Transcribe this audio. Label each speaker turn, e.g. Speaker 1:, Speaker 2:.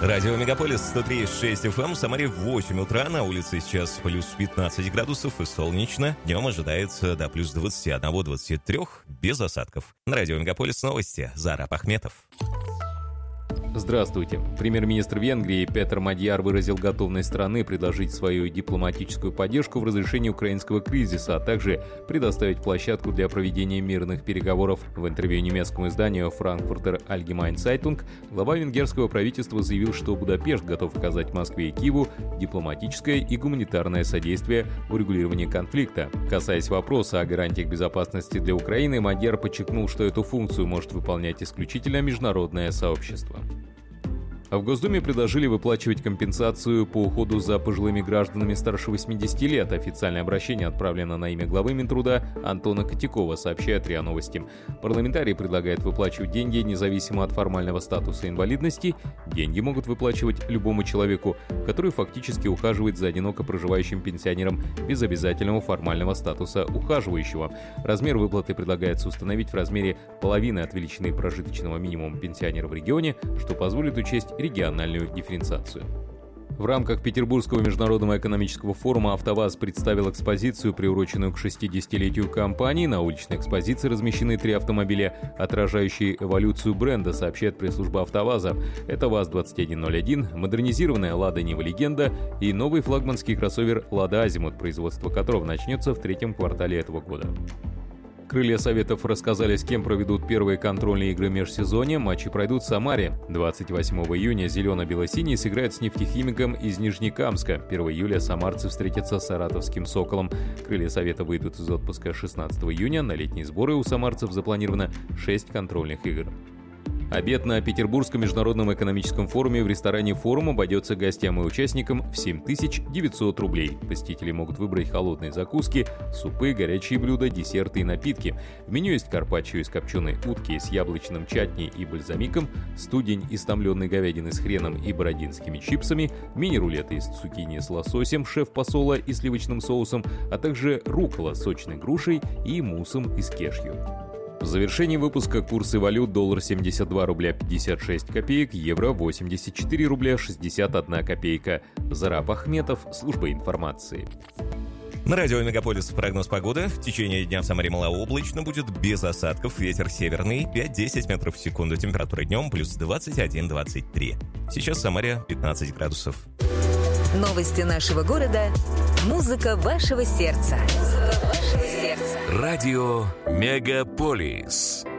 Speaker 1: Радио Мегаполис 103,6 FM, в Самаре 8 утра, на улице сейчас плюс 15 градусов и солнечно. Днем ожидается до плюс 21-23, без осадков. На Радио Мегаполис новости. Зараб Ахметов.
Speaker 2: Здравствуйте. Премьер-министр Венгрии Петер Мадьяр выразил готовность страны предложить свою дипломатическую поддержку в разрешении украинского кризиса, а также предоставить площадку для проведения мирных переговоров. В интервью немецкому изданию Frankfurter Allgemeine Zeitung глава венгерского правительства заявил, что Будапешт готов оказать Москве и Киеву дипломатическое и гуманитарное содействие в урегулировании конфликта. Касаясь вопроса о гарантиях безопасности для Украины, Мадьяр подчеркнул, что эту функцию может выполнять исключительно международное сообщество. В Госдуме предложили выплачивать компенсацию по уходу за пожилыми гражданами старше 80 лет. Официальное обращение отправлено на имя главы Минтруда Антона Котякова, сообщает РИА Новости. Парламентарий предлагает выплачивать деньги независимо от формального статуса инвалидности. Деньги могут выплачивать любому человеку, который фактически ухаживает за одиноко проживающим пенсионером без обязательного формального статуса ухаживающего. Размер выплаты предлагается установить в размере половины от величины прожиточного минимума пенсионера в регионе, что позволит учесть региональную дифференциацию. В рамках Петербургского международного экономического форума «АвтоВАЗ» представил экспозицию, приуроченную к 60-летию компании. На уличной экспозиции размещены 3 автомобиля, отражающие эволюцию бренда, сообщает пресс-служба «АвтоВАЗа». Это ВАЗ-2101, модернизированная «Лада Нива Легенда» и новый флагманский кроссовер «Лада Азимут», производство которого начнется в 3-м квартале этого года. Крылья Советов рассказали, с кем проведут первые контрольные игры межсезонья. Матчи пройдут в Самаре. 28 июня зелено-бело-синие сыграют с нефтехимиком из Нижнекамска. 1 июля самарцы встретятся с саратовским «Соколом». Крылья Совета выйдут из отпуска 16 июня. На летние сборы у самарцев запланировано 6 контрольных игр. Обед на Петербургском международном экономическом форуме в ресторане «Форум» обойдется гостям и участникам в 7900 рублей. Посетители могут выбрать холодные закуски, супы, горячие блюда, десерты и напитки. В меню есть карпаччо из копченой утки с яблочным чатни и бальзамиком, студень из томленной говядины с хреном и бородинскими чипсами, мини-рулеты из цукини с лососем, шеф-посола и сливочным соусом, а также руккола с сочной грушей и муссом из кешью. В завершении выпуска курсы валют: доллар 72 рубля 56 копеек, евро 84 рубля 61 копейка. Зараб Ахметов, служба информации.
Speaker 1: На радио Мегаполис прогноз погоды. В течение дня в Самаре малооблачно, будет без осадков. Ветер северный 5-10 метров в секунду. Температура днем плюс 21-23. Сейчас в Самаре 15 градусов.
Speaker 3: Новости нашего города. Музыка вашего сердца.
Speaker 4: Радио Мегаполис.